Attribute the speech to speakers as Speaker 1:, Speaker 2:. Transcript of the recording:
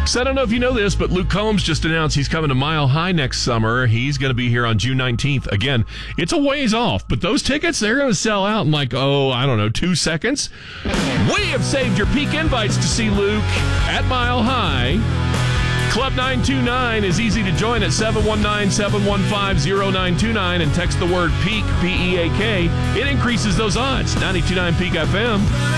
Speaker 1: So I don't know if you know this, but Luke Combs just announced he's coming to Mile High next summer. He's going to be here on June 19th. Again, it's a ways off, but those tickets, they're going to sell out in 2 seconds. We have saved your peak invites to see Luke at Mile High. Club 929 is easy to join at 719-715-0929 and text the word PEAK, P-E-A-K. It increases those odds. 92.9 Peak FM.